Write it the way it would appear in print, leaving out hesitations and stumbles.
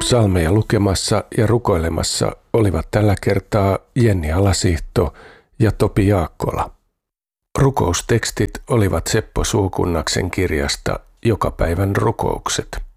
Psalmeja lukemassa ja rukoilemassa olivat tällä kertaa Jenni Alasihto ja Topi Jaakkola. Rukoustekstit olivat Seppo Suukunnaksen kirjasta Joka päivän rukoukset.